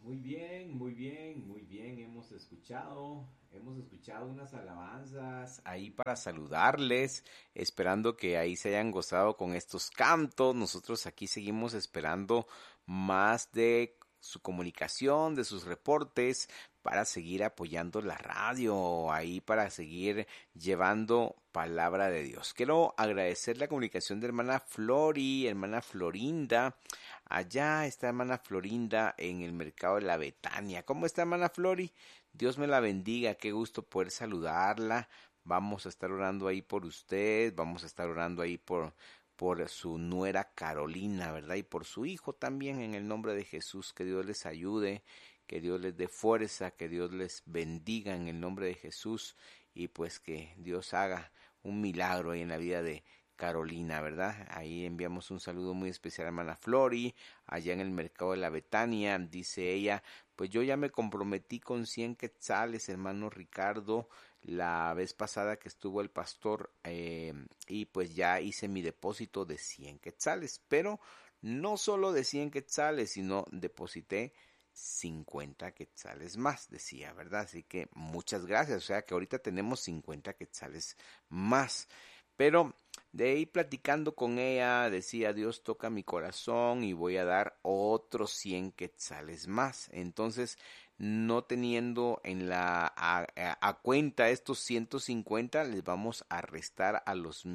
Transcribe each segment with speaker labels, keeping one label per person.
Speaker 1: Muy bien, muy bien, muy bien. Hemos escuchado unas alabanzas ahí para saludarles, esperando que ahí se hayan gozado con estos cantos. Nosotros aquí seguimos esperando más de su comunicación, de sus reportes, para seguir apoyando la radio, ahí para seguir llevando palabra de Dios. Quiero agradecer la comunicación de hermana Flori, hermana Florinda. Allá está hermana Florinda en el mercado de la Betania. ¿Cómo está hermana Flori? Dios me la bendiga, qué gusto poder saludarla. Vamos a estar orando ahí por usted, vamos a estar orando ahí por su nuera Carolina, ¿verdad? Y por su hijo también en el nombre de Jesús. Que Dios les ayude, que Dios les dé fuerza, que Dios les bendiga en el nombre de Jesús y pues que Dios haga un milagro ahí en la vida de Carolina, ¿verdad? Ahí enviamos un saludo muy especial a hermana Flori, allá en el mercado de la Betania. Dice ella, pues yo ya me comprometí con 100 quetzales, hermano Ricardo, la vez pasada que estuvo el pastor, y pues ya hice mi depósito de 100 quetzales, pero no solo de 100 quetzales, sino deposité 50 quetzales más, decía, ¿verdad? Así que muchas gracias, o sea que ahorita tenemos 50 quetzales más. Pero de ahí platicando con ella, decía, Dios toca mi corazón y voy a dar otros 100 quetzales más. Entonces, no teniendo en a cuenta estos 150, les vamos a restar a los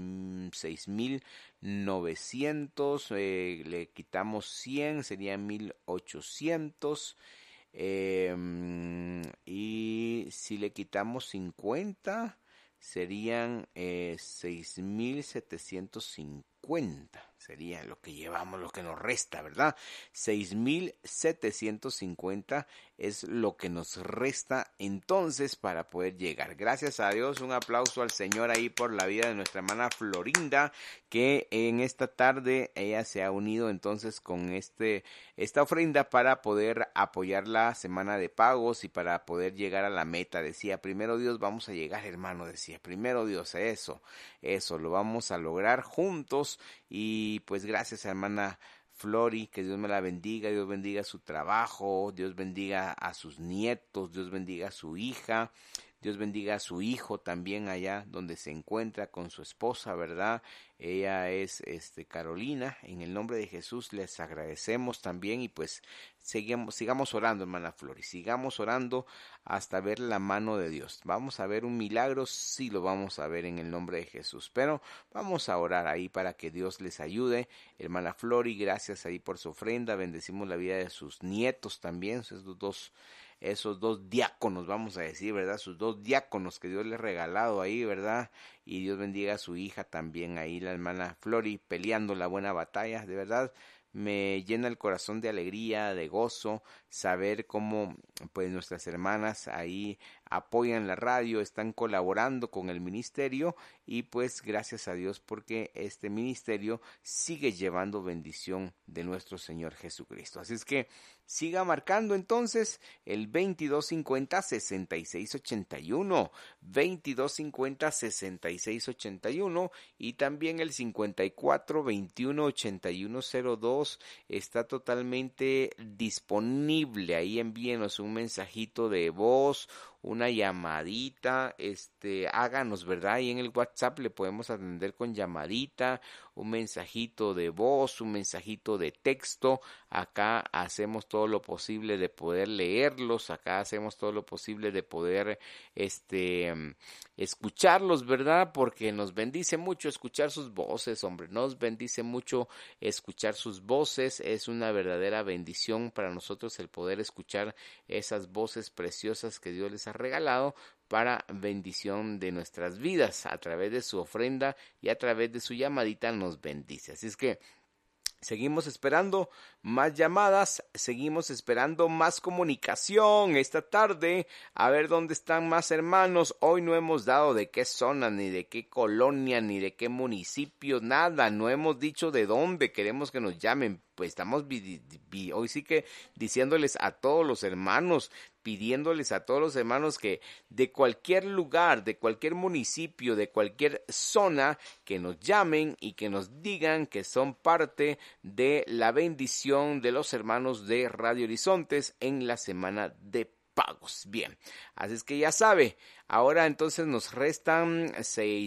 Speaker 1: 6,900, le quitamos 100, serían 1,800. Y si le quitamos 50 serían 6,750. Sería lo que llevamos, lo que nos resta, ¿verdad? 6,750 es lo que nos resta entonces para poder llegar. Gracias a Dios, un aplauso al Señor ahí por la vida de nuestra hermana Florinda, que en esta tarde ella se ha unido entonces con esta ofrenda para poder apoyar la semana de pagos y para poder llegar a la meta. Decía, primero Dios, vamos a llegar, hermano, decía, primero Dios, eso lo vamos a lograr juntos. Y pues gracias, hermana Flori, que Dios me la bendiga, Dios bendiga su trabajo, Dios bendiga a sus nietos, Dios bendiga a su hija, Dios bendiga a su hijo también allá donde se encuentra con su esposa, ¿verdad? Ella es Carolina. En el nombre de Jesús les agradecemos también y pues sigamos orando, hermana Flori, sigamos orando hasta ver la mano de Dios. Vamos a ver un milagro, sí lo vamos a ver en el nombre de Jesús, pero vamos a orar ahí para que Dios les ayude. Hermana Flori, gracias ahí por su ofrenda, bendecimos la vida de sus nietos también, esos dos diáconos, vamos a decir, ¿verdad? Sus dos diáconos que Dios les ha regalado ahí, ¿verdad? Y Dios bendiga a su hija también ahí, la hermana Flori, peleando la buena batalla, de verdad. Me llena el corazón de alegría, de gozo, saber cómo pues nuestras hermanas ahí apoyan la radio, están colaborando con el ministerio y pues gracias a Dios porque este ministerio sigue llevando bendición de nuestro Señor Jesucristo. Así es que siga marcando entonces el 2250-6681, 2250-6681 y también el 5421-8102 está totalmente disponible. Ahí envíenos un mensajito de voz, una llamadita, háganos, ¿verdad? Ahí en el WhatsApp le podemos atender con llamadita, un mensajito de voz, un mensajito de texto. Acá hacemos todo lo posible de poder leerlos, acá hacemos todo lo posible de poder, escucharlos, ¿verdad? Porque nos bendice mucho escuchar sus voces, hombre, nos bendice mucho escuchar sus voces, es una verdadera bendición para nosotros el poder escuchar esas voces preciosas que Dios les ha regalado para bendición de nuestras vidas. A través de su ofrenda y a través de su llamadita nos bendice. Así es que seguimos esperando más llamadas, seguimos esperando más comunicación esta tarde, a ver dónde están más hermanos. Hoy no hemos dado de qué zona, ni de qué colonia, ni de qué municipio, nada, no hemos dicho de dónde queremos que nos llamen. Pues estamos hoy sí que diciéndoles a todos los hermanos, pidiéndoles a todos los hermanos que de cualquier lugar, de cualquier municipio, de cualquier zona, que nos llamen y que nos digan que son parte de la bendición transmisión de los hermanos de Radio Horizontes en la semana de pagos. Bien, así es que ya sabe, ahora entonces nos restan